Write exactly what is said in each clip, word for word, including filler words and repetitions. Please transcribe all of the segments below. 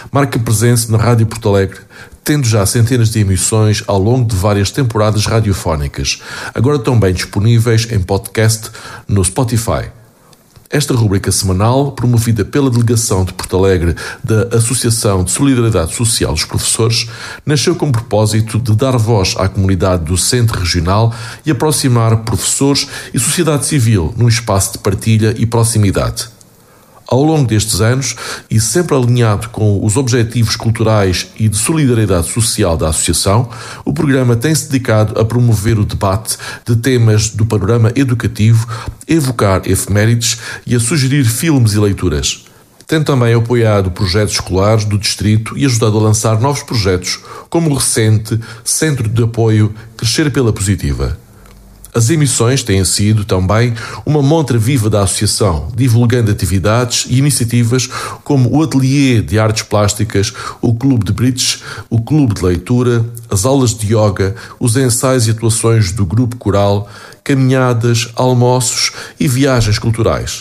marca presença na Rádio Porto Alegre, tendo já centenas de emissões ao longo de várias temporadas radiofónicas, agora também disponíveis em podcast no Spotify. Esta rúbrica semanal, promovida pela Delegação de Porto Alegre da Associação de Solidariedade Social dos Professores, nasceu com o propósito de dar voz à comunidade docente regional e aproximar professores e sociedade civil num espaço de partilha e proximidade. Ao longo destes anos, e sempre alinhado com os objetivos culturais e de solidariedade social da Associação, o programa tem-se dedicado a promover o debate de temas do panorama educativo, a evocar efemérides e a sugerir filmes e leituras. Tem também apoiado projetos escolares do Distrito e ajudado a lançar novos projetos, como o recente Centro de Apoio Crescer pela Positiva. As emissões têm sido também uma montra viva da Associação, divulgando atividades e iniciativas como o Ateliê de Artes Plásticas, o Clube de Bridge, o Clube de Leitura, as aulas de yoga, os ensaios e atuações do Grupo Coral, caminhadas, almoços e viagens culturais.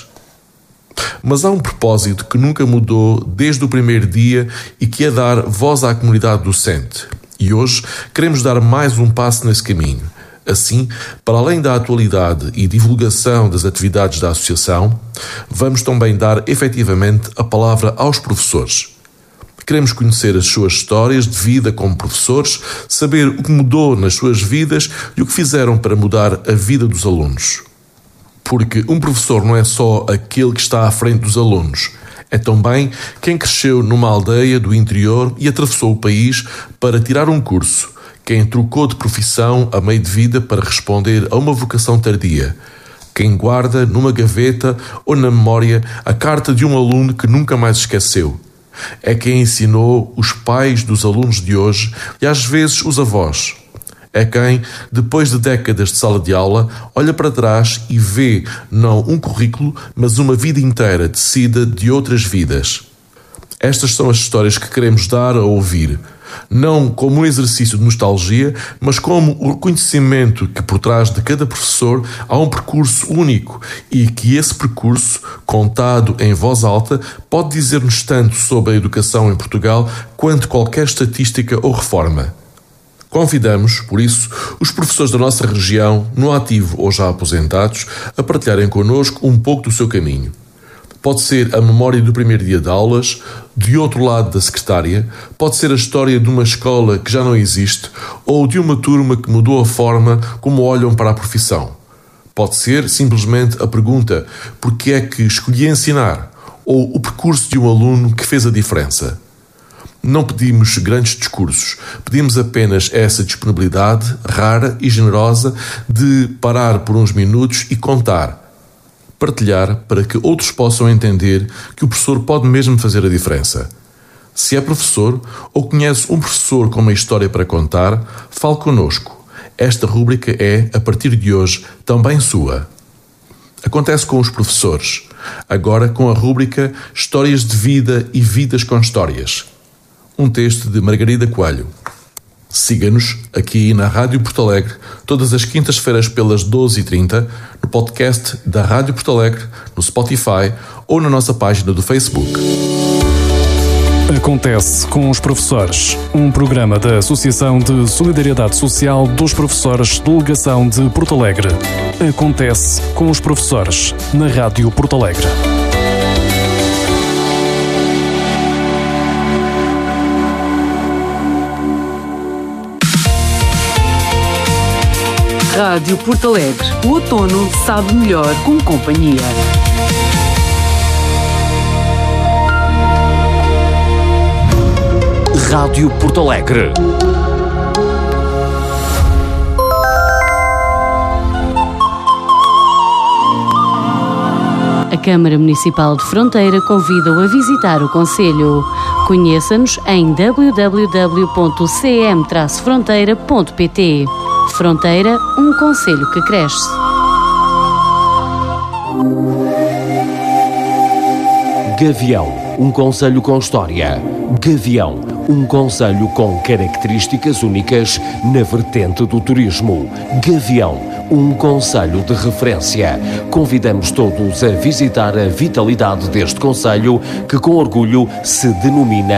Mas há um propósito que nunca mudou desde o primeiro dia e que é dar voz à comunidade docente. E hoje queremos dar mais um passo nesse caminho. Assim, para além da atualidade e divulgação das atividades da Associação, vamos também dar efetivamente a palavra aos professores. Queremos conhecer as suas histórias de vida como professores, saber o que mudou nas suas vidas e o que fizeram para mudar a vida dos alunos. Porque um professor não é só aquele que está à frente dos alunos, é também quem cresceu numa aldeia do interior e atravessou o país para tirar um curso, quem trocou de profissão a meio de vida para responder a uma vocação tardia, quem guarda numa gaveta ou na memória a carta de um aluno que nunca mais esqueceu. É quem ensinou os pais dos alunos de hoje e às vezes os avós. É quem, depois de décadas de sala de aula, olha para trás e vê não um currículo, mas uma vida inteira tecida de outras vidas. Estas são as histórias que queremos dar a ouvir, não como um exercício de nostalgia, mas como o reconhecimento que por trás de cada professor há um percurso único e que esse percurso, contado em voz alta, pode dizer-nos tanto sobre a educação em Portugal quanto qualquer estatística ou reforma. Convidamos, por isso, os professores da nossa região, no ativo ou já aposentados, a partilharem connosco um pouco do seu caminho. Pode ser a memória do primeiro dia de aulas, de outro lado da secretária, pode ser a história de uma escola que já não existe ou de uma turma que mudou a forma como olham para a profissão. Pode ser simplesmente a pergunta: por que é que escolhi ensinar? Ou o percurso de um aluno que fez a diferença. Não pedimos grandes discursos, pedimos apenas essa disponibilidade rara e generosa de parar por uns minutos e contar. Partilhar para que outros possam entender que o professor pode mesmo fazer a diferença. Se é professor ou conhece um professor com uma história para contar, fale connosco. Esta rúbrica é, a partir de hoje, também sua. Acontece com os professores, agora com a rúbrica Histórias de Vida e Vidas com Histórias. Um texto de Margarida Coelho. Siga-nos aqui na Rádio Porto Alegre, todas as quintas-feiras pelas doze e trinta, no podcast da Rádio Porto Alegre, no Spotify ou na nossa página do Facebook. Acontece com os professores, um programa da Associação de Solidariedade Social dos Professores, Delegação de Porto Alegre. Acontece com os professores, na Rádio Porto Alegre. Rádio Porto Alegre. O outono sabe melhor com companhia. Rádio Porto Alegre. A Câmara Municipal de Fronteira convida-o a visitar o concelho. Conheça-nos em w w w ponto c m traço fronteira ponto p t. Fronteira, um concelho que cresce. Gavião, um concelho com história. Gavião, um concelho com características únicas na vertente do turismo. Gavião, um concelho de referência. Convidamos todos a visitar a vitalidade deste concelho que com orgulho se denomina